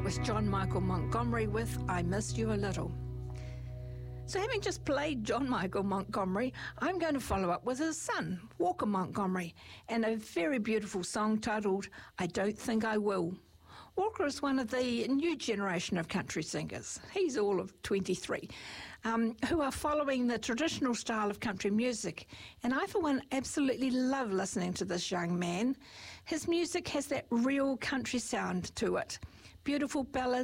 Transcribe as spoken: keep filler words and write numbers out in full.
was John Michael Montgomery with I Miss You a Little. So having just played John Michael Montgomery, I'm going to follow up with his son, Walker Montgomery, and a very beautiful song titled I Don't Think I Will. Walker is one of the new generation of country singers. He's all of twenty-three, um, who are following the traditional style of country music. And I, for one, absolutely love listening to this young man. His music has that real country sound to it. Beautiful ballads,